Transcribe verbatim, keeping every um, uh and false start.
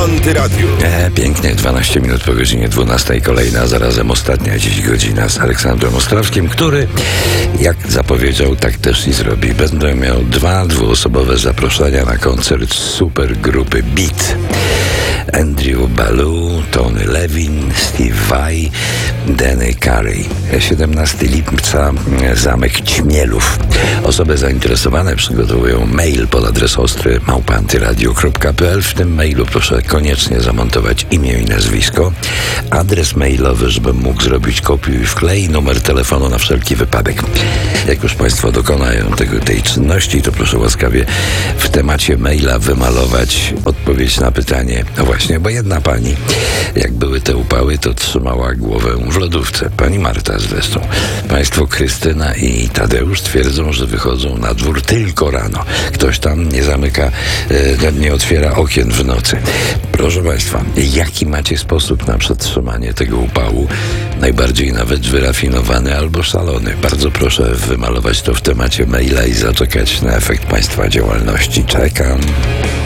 Antyradiu. E, pięknie, dwanaście minut po godzinie dwunastej, kolejna, zarazem ostatnia dziś godzina z Aleksandrem Ostrawskim, który, jak zapowiedział, tak też i zrobi. Będę miał dwa dwuosobowe zaproszenia na koncert super grupy Beat. Andrew Baloo, Tony Levin, Steve Vai, Danny Carey. siedemnastego lipca, Zamek Ćmielów. Osoby zainteresowane przygotowują mail pod adres ostry małpa antyradio kropka p l. W tym mailu proszę koniecznie zamontować imię i nazwisko, adres mailowy, żebym mógł zrobić kopiuj i wklej, numer telefonu na wszelki wypadek. Jak już Państwo dokonają tego, tej czynności, to proszę łaskawie w temacie maila wymalować odpowiedź na pytanie. No właśnie, bo jedna pani, jak były te upały, to trzymała głowę w lodówce. Pani Marta zresztą. Państwo Krystyna i Tadeusz twierdzą, że wychodzą na dwór tylko rano. Ktoś tam nie zamyka, e, nie otwiera okien w nocy. Proszę Państwa, jaki macie sposób na przetrzymanie tego upału? Najbardziej nawet wyrafinowany albo szalony. Bardzo proszę wymalować to w temacie maila i zaczekać na efekt Państwa działalności. Czekam.